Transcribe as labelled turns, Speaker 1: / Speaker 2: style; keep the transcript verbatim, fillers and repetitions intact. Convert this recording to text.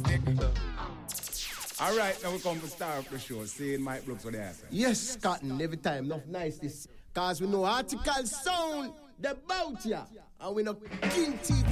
Speaker 1: All right, now we come to start the show. Seeing Mike Brooks for the answer.
Speaker 2: Yes, Cotton, every time. Enough nice this. Cause we know article sound, the bout ya. And we know King T V.